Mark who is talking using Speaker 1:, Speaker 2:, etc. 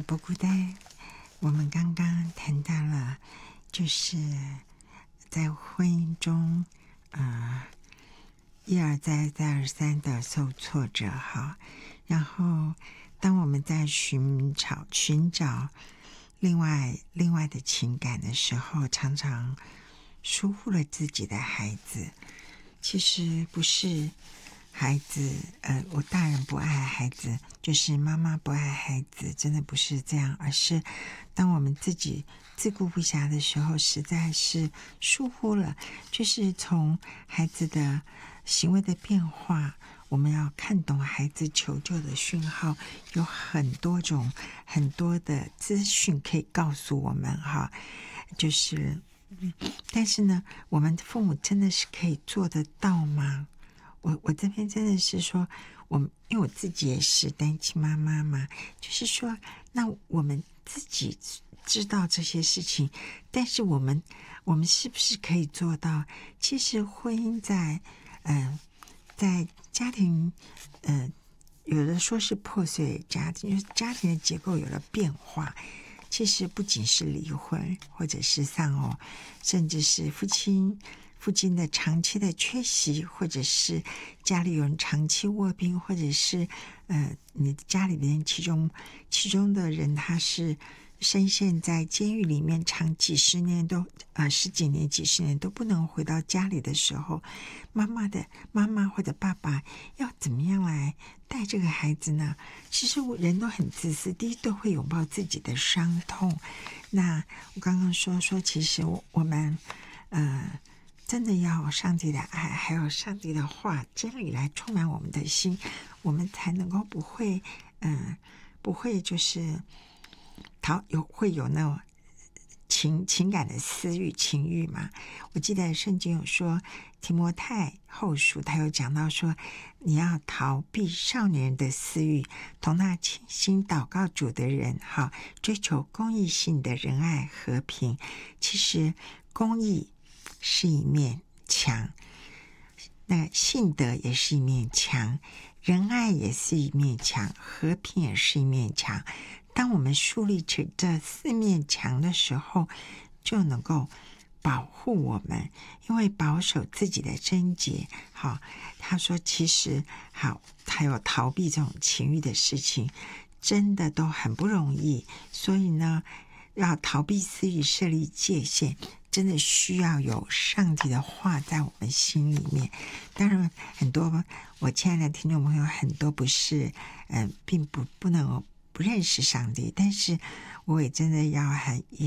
Speaker 1: 不孤单。我们刚刚谈到了，就是在婚姻中，一而再再而三的受挫折哈，然后当我们在寻找另外的情感的时候，常常疏忽了自己的孩子。其实不是孩子，我大人不爱孩子，就是妈妈不爱孩子，真的不是这样，而是当我们自己自顾不暇的时候，实在是疏忽了，就是从孩子的行为的变化，我们要看懂孩子求救的讯号，有很多的资讯可以告诉我们哈，就是但是呢，我们父母真的是可以做得到吗？我这边真的是说，因为我自己也是单亲妈妈嘛，就是说，那我们自己知道这些事情，但是我们是不是可以做到？其实婚姻在家庭，有的说是破碎家庭，就是家庭的结构有了变化。其实不仅是离婚或者是丧偶，甚至是父亲的长期的缺席，或者是家里有人长期卧病，或者是你家里边其中的人他是深陷在监狱里面长几十年都十几年几十年都不能回到家里的时候，妈妈或者爸爸要怎么样来带这个孩子呢？其实人都很自私，第一都会拥抱自己的伤痛。那我刚刚说其实我们真的要上帝的爱，还有上帝的话真理来充满我们的心，我们才能够不会就是会有那种情感的私欲情欲嘛。我记得圣经有说，提摩太后书他有讲到说，你要逃避少年人的私欲，同那倾心祷告主的人追求公义性的仁爱和平。其实公义是一面墙，那信德也是一面墙，仁爱也是一面墙，和平也是一面墙。当我们树立起这四面墙的时候，就能够保护我们，因为保守自己的贞洁。他说其实还有逃避这种情欲的事情，真的都很不容易。所以呢，要逃避私欲，设立界限，真的需要有上帝的话在我们心里面。当然很多我亲爱的听众朋友，很多不是并不能不认识上帝，但是我也真的要